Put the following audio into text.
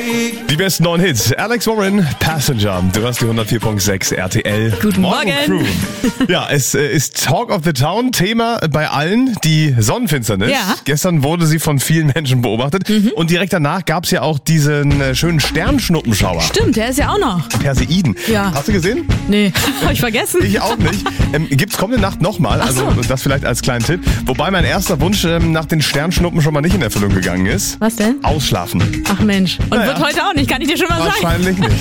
Die besten neuen Hits. Alex Warren, Passenger. Du hast die 104.6 RTL. Guten Morgen. Crew. Ja, es ist Talk of the Town. Thema bei allen, die Sonnenfinsternis. Ja. Gestern wurde sie von vielen Menschen beobachtet. Und direkt danach gab es ja auch diesen schönen Sternschnuppenschauer. Stimmt, der ist ja auch noch. Perseiden. Ja. Hast du gesehen? Nee, hab ich vergessen. Ich auch nicht. Gibt's kommende Nacht nochmal. Ach so. Also das vielleicht als kleinen Tipp. Wobei mein erster Wunsch nach den Sternschnuppen schon mal nicht in Erfüllung gegangen ist. Was denn? Ausschlafen. Ach Mensch. Und Naja. wird heute auch nicht, kann ich dir schon mal sagen. Wahrscheinlich nicht.